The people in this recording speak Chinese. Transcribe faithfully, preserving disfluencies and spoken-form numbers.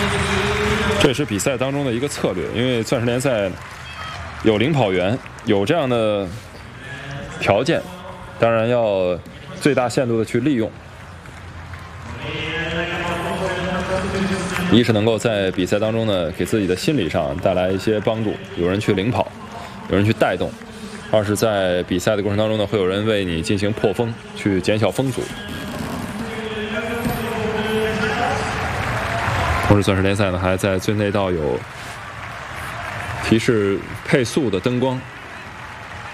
这也是比赛当中的一个策略，因为钻石联赛有领跑员，有这样的条件，当然要最大限度的去利用。一是能够在比赛当中呢，给自己的心理上带来一些帮助，有人去领跑，有人去带动；二是在比赛的过程当中呢，会有人为你进行破风，去减小风阻。同时，钻石联赛呢还在最内道有提示配速的灯光。